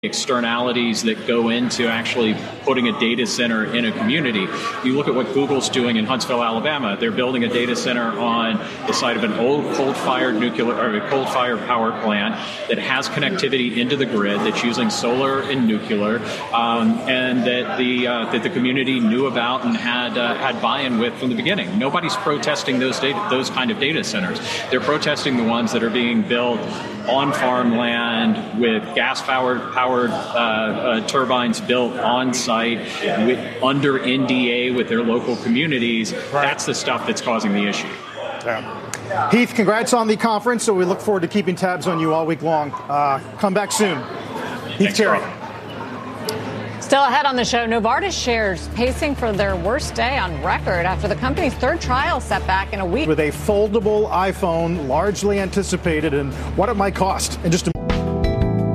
externalities that go into actually putting a data center in a community. You look at what Google's doing in Huntsville, Alabama. They're building a data center on the site of an old coal-fired power plant that has connectivity into the grid, that's using solar and nuclear, and that the community knew about and had buy-in with from the beginning. Nobody's protesting those kind of data centers. They're protesting the ones that are being built on farmland with gas-powered turbines built on site under NDA with their local communities. Right. That's the stuff that's causing the issue. Yeah. Heath, congrats on the conference. So we look forward to keeping tabs on you all week long. Come back soon. Heath Terry. Still ahead on the show, Novartis shares pacing for their worst day on record after the company's third trial setback in a week. With a foldable iPhone, largely anticipated, and what it might cost in just a